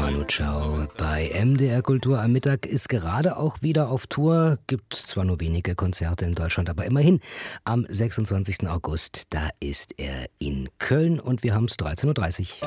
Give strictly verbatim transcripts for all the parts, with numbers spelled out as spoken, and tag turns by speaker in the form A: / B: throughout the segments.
A: Manu Chao bei M D R Kultur am Mittag, ist gerade auch wieder auf Tour, gibt zwar nur wenige Konzerte in Deutschland, aber immerhin am sechsundzwanzigsten August, da ist er in Köln und wir haben es dreizehn Uhr dreißig.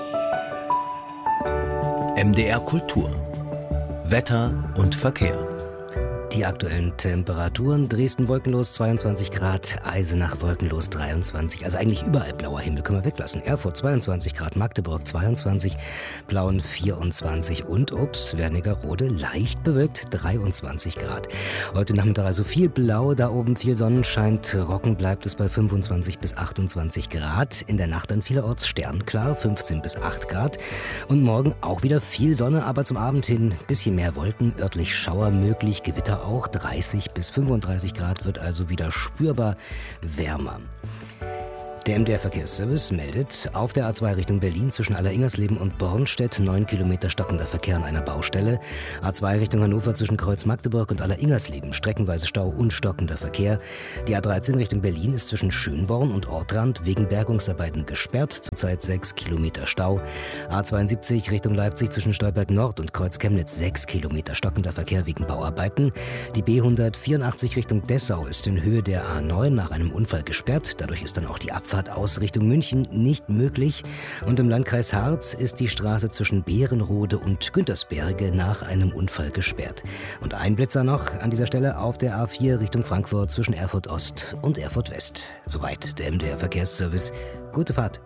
B: M D R Kultur. Wetter und Verkehr.
A: Die aktuellen Temperaturen: Dresden wolkenlos zweiundzwanzig Grad, Eisenach wolkenlos dreiundzwanzig, also eigentlich überall blauer Himmel, können wir weglassen. Erfurt zweiundzwanzig Grad, Magdeburg zweiundzwanzig, Plauen vierundzwanzig und, ups, Wernigerode leicht bewölkt dreiundzwanzig Grad. Heute Nachmittag also viel Blau, da oben viel Sonnenschein, trocken bleibt es bei fünfundzwanzig bis achtundzwanzig Grad. In der Nacht dann vielerorts sternklar, fünfzehn bis acht Grad. Und morgen auch wieder viel Sonne, aber zum Abend hin bisschen mehr Wolken, örtlich Schauer möglich, Gewitter auch, dreißig bis fünfunddreißig Grad, wird also wieder spürbar wärmer. Der M D R-Verkehrsservice meldet, auf der A zwei Richtung Berlin zwischen Allersingersleben und Bornstedt neun Kilometer stockender Verkehr an einer Baustelle. A zwei Richtung Hannover zwischen Kreuz Magdeburg und Allersingersleben streckenweise Stau und stockender Verkehr. Die A dreizehn Richtung Berlin ist zwischen Schönborn und Ortrand wegen Bergungsarbeiten gesperrt, zurzeit sechs Kilometer Stau. A zweiundsiebzig Richtung Leipzig zwischen Stolberg Nord und Kreuz Chemnitz sechs Kilometer stockender Verkehr wegen Bauarbeiten. Die B hundertvierundachtzig Richtung Dessau ist in Höhe der A neun nach einem Unfall gesperrt, dadurch ist dann auch die Abfahrt aus Richtung München nicht möglich. Und im Landkreis Harz ist die Straße zwischen Bärenrode und Güntersberge nach einem Unfall gesperrt. Und ein Blitzer noch an dieser Stelle auf der A vier Richtung Frankfurt zwischen Erfurt Ost und Erfurt West. Soweit der M D R-Verkehrsservice. Gute Fahrt.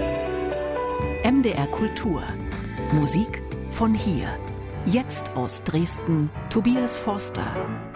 C: M D R Kultur. Musik von hier. Jetzt aus Dresden, Tobias Forster.